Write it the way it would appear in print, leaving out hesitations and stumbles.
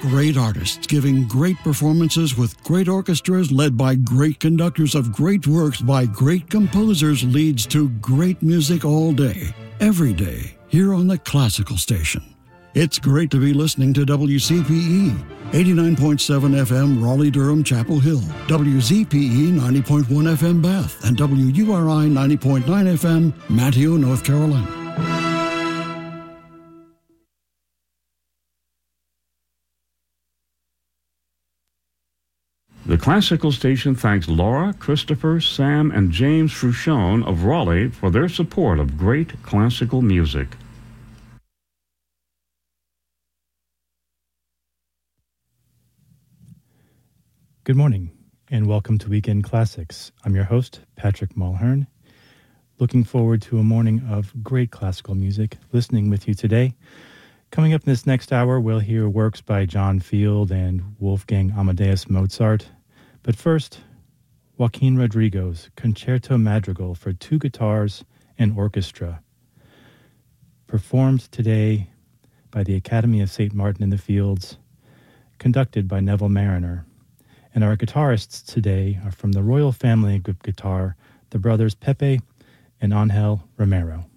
great artists giving great performances with great orchestras led by great conductors of great works by great composers leads to great music all day, every day, here on the Classical Station. It's great to be listening to WCPE, 89.7 FM Raleigh-Durham Chapel Hill, WZPE 90.1 FM Bath, and WURI 90.9 FM Manteo, North Carolina. The Classical Station thanks Laura, Christopher, Sam, and James Fruchon of Raleigh for their support of great classical music. Good morning, and welcome to Weekend Classics. I'm your host, Patrick Mulhern. Looking forward to a morning of great classical music, listening with you today. Coming up in this next hour, we'll hear works by John Field and Wolfgang Amadeus Mozart. But first, Joaquin Rodrigo's Concerto Madrigal for two guitars and orchestra, performed today by the Academy of St. Martin in the Fields, conducted by Neville Mariner. And our guitarists today are from the Royal Family Group Guitar, the brothers Pepe and Angel Romero.